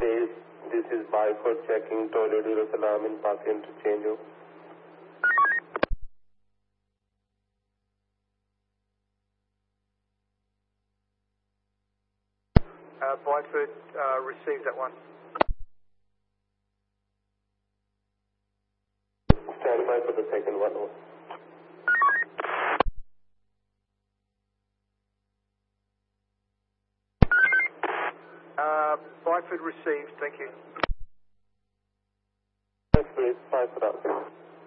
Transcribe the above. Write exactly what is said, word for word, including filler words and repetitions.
Days, this is Byford checking Toilet Jerusalem in Park Interchange. Uh, Byford uh, received that one. Stand by for the second one. Uh, Byford received, thank you. Thanks, please. Bye for that.